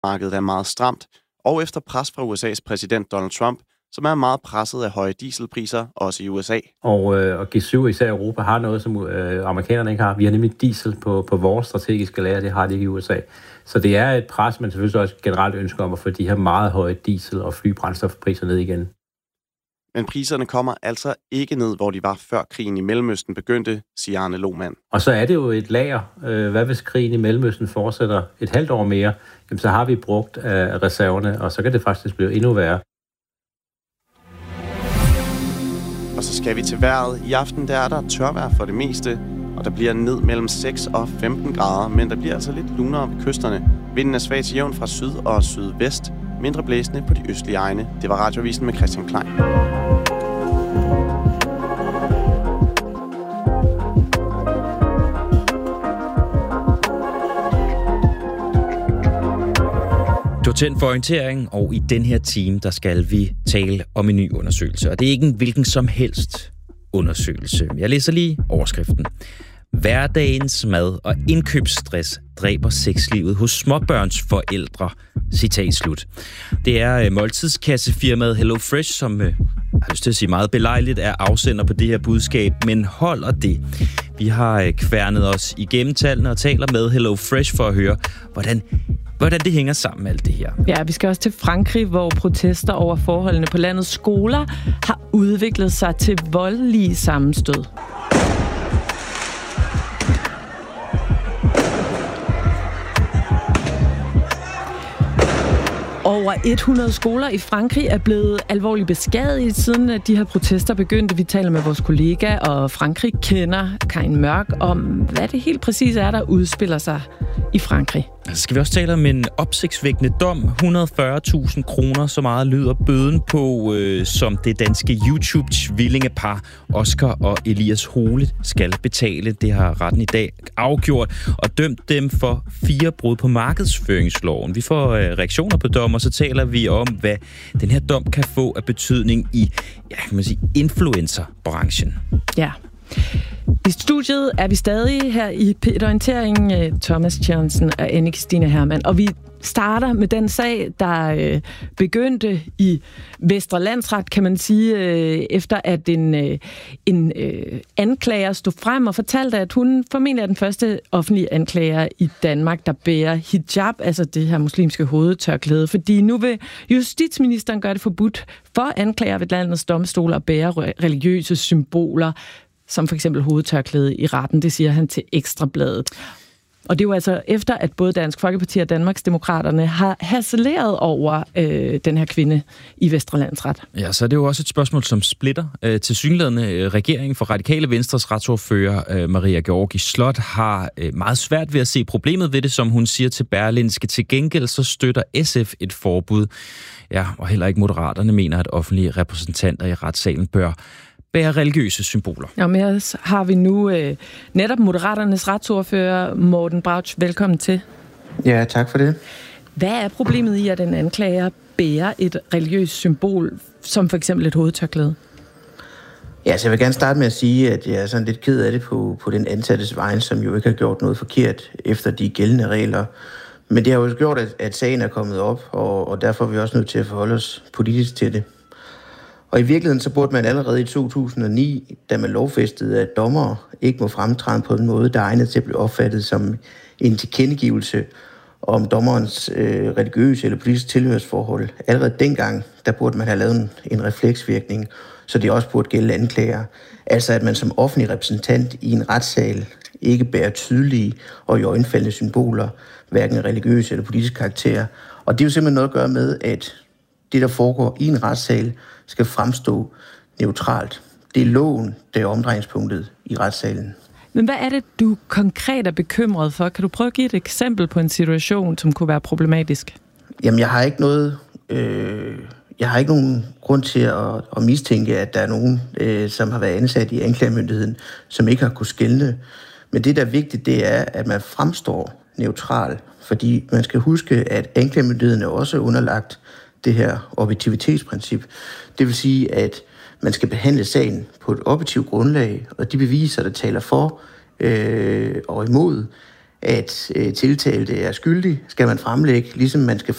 Markedet er meget stramt, og efter pres fra USA's præsident Donald Trump, som er meget presset af høje dieselpriser, også i USA. Og G7, især Europa, har noget, som amerikanerne ikke har. Vi har nemlig diesel på vores strategiske lager, det har de ikke i USA. Så det er et pres, man selvfølgelig også generelt ønsker om at få de her meget høje diesel- og flybrændstofpriser ned igen. Men priserne kommer altså ikke ned, hvor de var før krigen i Mellemøsten begyndte, siger Arne Lohmann. Og så er det jo et lager. Hvad hvis krigen i Mellemøsten fortsætter et halvt år mere? Jamen, så har vi brugt af reserverne, og så kan det faktisk blive endnu værre. Og så skal vi til vejret. I aften der er der tørvejr for det meste, og der bliver ned mellem 6 og 15 grader, men der bliver altså lidt lunere ved kysterne. Vinden er svag til jævn fra syd og sydvest, mindre blæsende på de østlige egne. Det var Radioavisen med Christian Klein. Du er tændt for orientering, og i den her time, der skal vi tale om en ny undersøgelse. Og det er ikke en hvilken som helst undersøgelse. Jeg læser lige overskriften. Hverdagens mad og indkøbsstress dræber sexlivet hos småbørnsforældre. Citat slut. Det er måltidskassefirmaet HelloFresh, som har lyst til at sige meget belejligt, er afsender på det her budskab, men holder det. Vi har kværnet os igennem tallene og taler med HelloFresh for at høre, hvordan det hænger sammen med alt det her. Ja, vi skal også til Frankrig, hvor protester over forholdene på landets skoler har udviklet sig til voldelige sammenstød. Over 100 skoler i Frankrig er blevet alvorligt beskadiget, siden de her protester begyndte. Vi taler med vores kollega, og Frankrig kender Karin Mørk om, hvad det helt præcis er, der udspiller sig i Frankrig. Så skal vi også tale om en opsigtsvækkende dom. 140.000 kroner, så meget lyder bøden på, som det danske YouTube-tvillingepar Oscar og Elias Hole skal betale. Det har retten i dag afgjort og dømt dem for 4 brud på markedsføringsloven. Vi får reaktioner på dom, og så taler vi om, hvad den her dom kan få af betydning i, influencerbranchen. Ja. I studiet er vi stadig her i Orientering, Thomas Jørgensen og Anne Christine Hermann, og vi starter med den sag, der begyndte i Vestre Landsret, kan man sige, efter at en anklager stod frem og fortalte, at hun formentlig er den første offentlige anklager i Danmark, der bærer hijab, altså det her muslimske hovedtørklæde, fordi nu vil justitsministeren gøre det forbudt for anklager ved landets domstol at bære religiøse symboler, som for eksempel hovedtørklæde i retten. Det siger han til Ekstrabladet. Og det er jo altså efter, at både Dansk Folkeparti og Danmarksdemokraterne har harceleret over den her kvinde i Vestre Landsret. Ja, så er det jo også et spørgsmål, som splitter. Tilsyneladende regeringen for Radikale Venstres retsordfører Maria Georgi Slot har meget svært ved at se problemet ved det, som hun siger til Berlingske. Til gengæld så støtter SF et forbud. Ja, og heller ikke Moderaterne mener, at offentlige repræsentanter i retssalen bør bære religiøse symboler. Og med os har vi nu netop Moderaternes retsordfører Morten Brautsch. Velkommen til. Ja, tak for det. Hvad er problemet i, at en anklager bærer et religiøst symbol, som for eksempel et hovedtørklæde? Ja, så jeg vil gerne starte med at sige, at jeg er sådan lidt ked af det på den ansattes vegne, som jo ikke har gjort noget forkert efter de gældende regler. Men det har jo gjort, at sagen er kommet op, og derfor er vi også nødt til at forholde os politisk til det. Og i virkeligheden så burde man allerede i 2009, da man lovfæstede, at dommere ikke må fremtræde på en måde, der er egnet til at blive opfattet som en tilkendegivelse om dommerens religiøse eller politiske tilhørsforhold. Allerede dengang, der burde man have lavet en refleksvirkning, så det også burde gælde anklager. Altså at man som offentlig repræsentant i en retssal ikke bærer tydelige og iøjnefaldende symboler, hverken religiøse eller politiske karakterer. Og det er jo simpelthen noget at gøre med, at det, der foregår i en retssal, skal fremstå neutralt. Det er loven, der er omdrejningspunktet i retssalen. Men hvad er det, du konkret er bekymret for? Kan du prøve at give et eksempel på en situation, som kunne være problematisk? Jamen, jeg har ikke nogen grund til at mistænke, at der er nogen, som har været ansat i anklagemyndigheden, som ikke har kunnet skelne. Men det, der er vigtigt, det er, at man fremstår neutral. Fordi man skal huske, at anklagemyndigheden er også underlagt det her objektivitetsprincip. Det vil sige, at man skal behandle sagen på et objektivt grundlag, og de beviser, der taler for og imod, at tiltalte er skyldig, skal man fremlægge, ligesom man skal